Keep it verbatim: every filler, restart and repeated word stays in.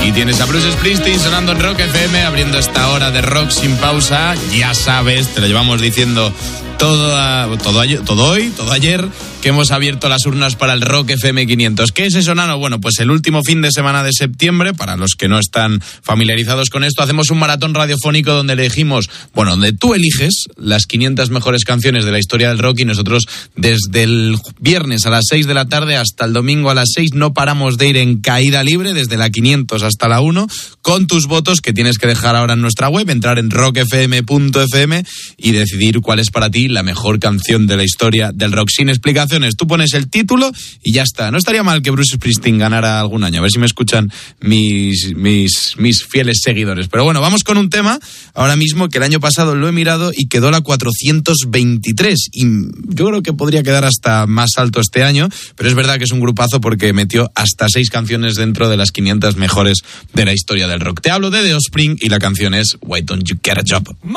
Y tienes a Bruce Springsteen sonando en Rock F M, abriendo esta hora de rock sin pausa. Ya sabes, te lo llevamos diciendo todo, todo, todo hoy, todo ayer, que hemos abierto las urnas para el Rock F M quinientos. ¿Qué es eso, Nano? Bueno, pues el último fin de semana de septiembre, para los que no están familiarizados con esto, hacemos un maratón radiofónico donde elegimos, bueno, donde tú eliges las quinientas mejores canciones de la historia del rock y nosotros desde el viernes a las seis de la tarde hasta el domingo a las seis no paramos de ir en caída libre, desde la quinientos hasta la uno, con tus votos que tienes que dejar ahora en nuestra web, entrar en rock f m punto f m y decidir cuál es para ti la mejor canción de la historia del rock. Sin explicaciones, tú pones el título y ya está. No estaría mal que Bruce Springsteen ganara algún año, a ver si me escuchan mis, mis, mis fieles seguidores. Pero bueno, vamos con un tema ahora mismo que el año pasado lo he mirado y quedó la cuatrocientos veintitrés y yo creo que podría quedar hasta más alto este año, pero es verdad que es un grupazo porque metió hasta seis canciones dentro de las quinientas mejores de la historia del rock. Te hablo de The Offspring y la canción es Why Don't You Get a Job.